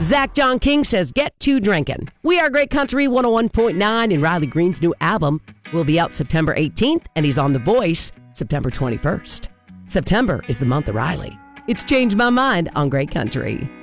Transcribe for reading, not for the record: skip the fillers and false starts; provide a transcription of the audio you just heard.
Zach John King says, get to drinking. We Are Great Country 101.9, and Riley Green's new album will be out September 18th, and he's on The Voice September 21st. September is the month of Riley. It's Changed My Mind on Great Country.